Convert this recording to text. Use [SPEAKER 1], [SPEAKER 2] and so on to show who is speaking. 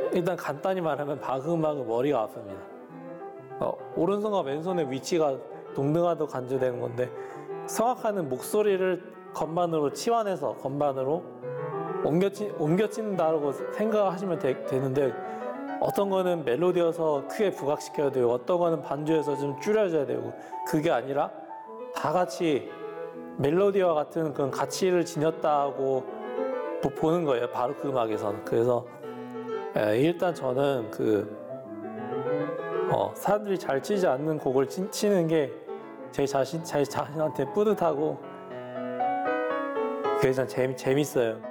[SPEAKER 1] 일단 간단히 말하면 바그음악은 머리가 아픕니다. 오른손과 왼손의 위치가 동등하도 간주되는 건데 성악하는 목소리를 건반으로 치환해서 건반으로 옮겨친다고 생각하시면 되는데 어떤 거는 멜로디여서 크게 부각시켜야 되고 어떤 거는 반주여서 좀 줄여줘야 되고 그게 아니라 다 같이 멜로디와 같은 그런 가치를 지녔다고 보는 거예요. 바로크 음악에서는. 그래서 일단 저는 사람들이 잘 치지 않는 곡을 치는 게 제 자신한테 뿌듯하고 그게 참 재밌어요.